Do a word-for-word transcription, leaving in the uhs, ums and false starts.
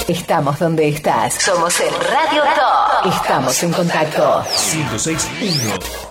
Estamos donde estás. Somos el Radio Top. Estamos en contacto. ciento seis punto uno